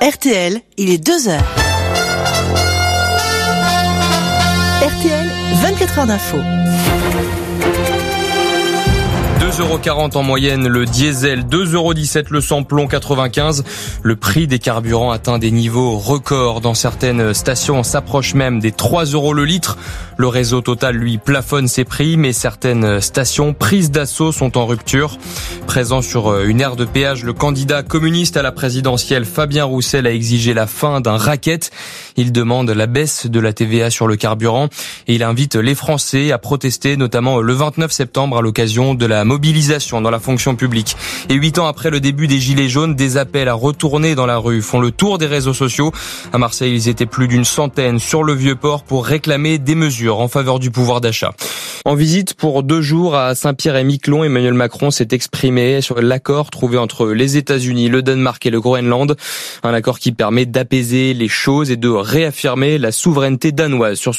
RTL, il est 2h. RTL, 24 heures d'info. 2,40 € en moyenne le diesel, 2,17 € le samplon 95. Le prix des carburants atteint des niveaux records. Dans certaines stations, on s'approche même des 3 € le litre. Le réseau Total, lui, plafonne ses prix, mais certaines stations prises d'assaut sont en rupture. Présent sur une aire de péage, le candidat communiste à la présidentielle Fabien Roussel a exigé la fin d'un racket. Il demande la baisse de la TVA sur le carburant et il invite les Français à protester, notamment le 29 septembre à l'occasion de la mobilisation dans la fonction publique. Et 8 ans après le début des Gilets jaunes, des appels à retourner dans la rue font le tour des réseaux sociaux. À Marseille, ils étaient plus d'une centaine sur le Vieux-Port pour réclamer des mesures en faveur du pouvoir d'achat. En visite pour 2 jours à Saint-Pierre-et-Miquelon, Emmanuel Macron s'est exprimé sur l'accord trouvé entre les États-Unis, le Danemark et le Groenland. Un accord qui permet d'apaiser les choses et de réaffirmer la souveraineté danoise sur